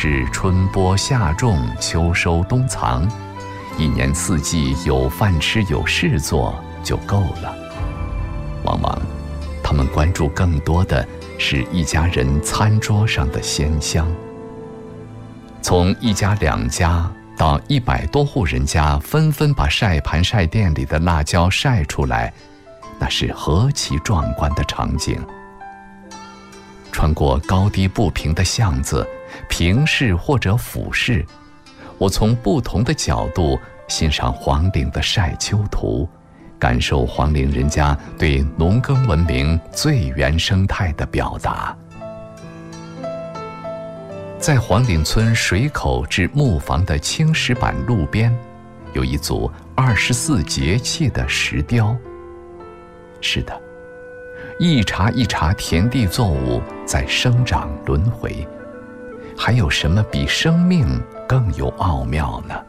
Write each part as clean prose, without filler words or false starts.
是春播夏种，秋收冬藏，一年四季有饭吃有事做就够了。往往他们关注更多的是一家人餐桌上的鲜香。从1家2家到100多户人家纷纷把晒盘晒店里的辣椒晒出来，那是何其壮观的场景。穿过高低不平的巷子，平视或者俯视，我从不同的角度欣赏黄岭的晒秋图，感受黄岭人家对农耕文明最原生态的表达。在黄岭村水口至木房的青石板路边，有一组24节气的石雕。是的，一茬一茬田地作物在生长轮回，还有什么比生命更有奥妙呢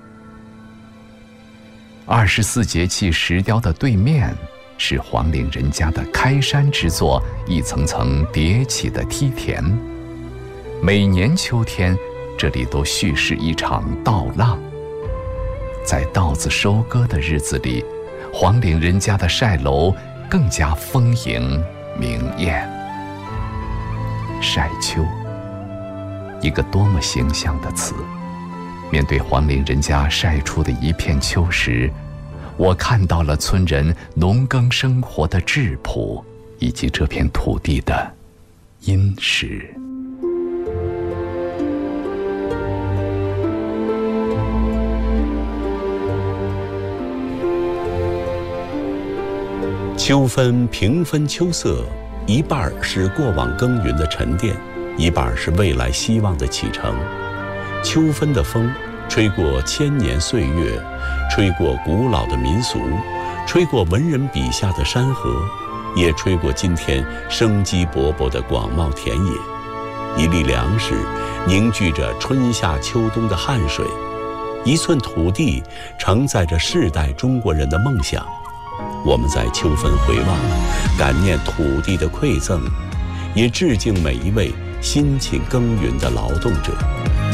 ？24节气石雕的对面是黄岭人家的开山之作，一层层叠起的梯田。每年秋天，这里都蓄势一场稻浪。在稻子收割的日子里，黄岭人家的晒楼更加丰盈明艳。晒秋，一个多么形象的词。面对黄岭人家晒出的一片秋实，我看到了村人农耕生活的质朴，以及这片土地的殷实。 秋分平分秋色，一半是过往耕耘的沉淀，一半是未来希望的启程。秋分的风吹过千年岁月，吹过古老的民俗，吹过文人笔下的山河，也吹过今天生机勃勃的广袤田野。一粒粮食凝聚着春夏秋冬的汗水，一寸土地承载着世代中国人的梦想。我们在秋分回望，感念土地的馈赠，也致敬每一位辛勤耕耘的劳动者。